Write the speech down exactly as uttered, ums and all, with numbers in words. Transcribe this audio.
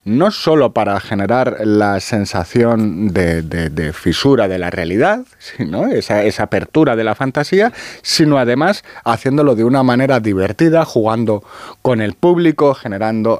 no solo para generar la sensación de, de, de fisura de la realidad, ¿no? esa, esa apertura de la fantasía, sino además haciéndolo de una manera divertida, jugando con el público, generando